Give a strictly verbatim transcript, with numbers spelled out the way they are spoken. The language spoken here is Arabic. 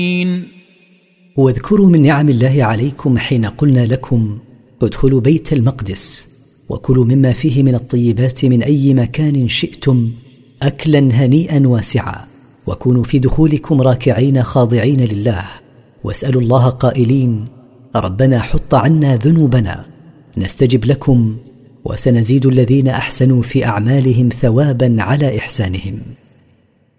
واذكروا من نعم الله عليكم حين قلنا لكم ادخلوا بيت المقدس وكلوا مما فيه من الطيبات من أي مكان شئتم أكلا هنيئا واسعا، وكونوا في دخولكم راكعين خاضعين لله، واسألوا الله قائلين ربنا حط عنا ذنوبنا نستجب لكم، وسنزيد الذين أحسنوا في أعمالهم ثوابا على إحسانهم.